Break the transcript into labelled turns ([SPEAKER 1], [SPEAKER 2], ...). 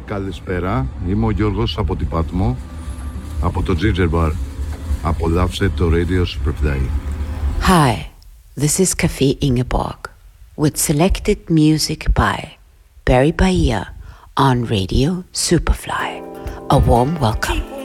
[SPEAKER 1] Καλησπέρα, είμαι ο Γιώργος από την Πάτμο, από το Ginger Bar. Απολαύσε το Radio Superfly.
[SPEAKER 2] Hi, this is Café Ingeborg with selected music by Barry Bahia on Radio Superfly. A warm welcome.